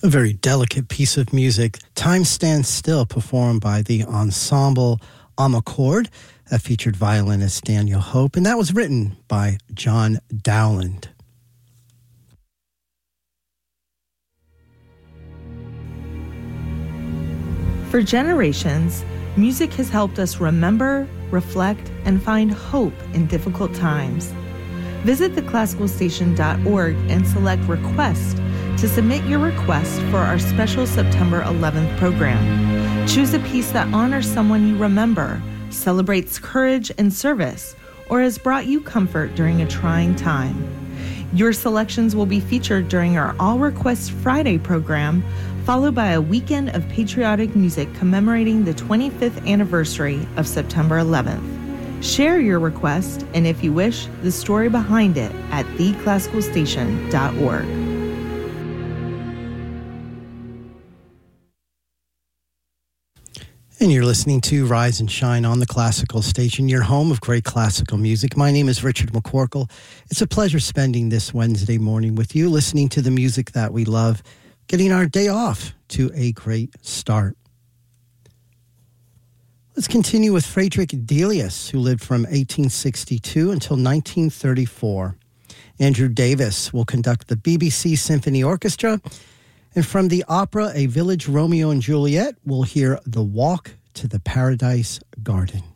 A very delicate piece of music, Time Stands Still, performed by the ensemble Amarcord, that featured violinist Daniel Hope, and that was written by John Dowland. For generations, music has helped us remember, reflect, and find hope in difficult times. Visit theclassicalstation.org and select Request to submit your request for our special September 11th program. Choose a piece that honors someone you remember, celebrates courage and service, or has brought you comfort during a trying time. Your selections will be featured during our All Requests Friday program, followed by a weekend of patriotic music commemorating the 25th anniversary of September 11th. Share your request, and if you wish, the story behind it at theclassicalstation.org. And you're listening to Rise and Shine on the Classical Station, your home of great classical music. My name is Richard McCorkle. It's a pleasure spending this Wednesday morning with you, listening to the music that we love, getting our day off to a great start. Let's continue with Friedrich Delius, who lived from 1862 until 1934. Andrew Davis will conduct the BBC Symphony Orchestra. And from the opera A Village Romeo and Juliet, we'll hear The Walk to the Paradise Garden.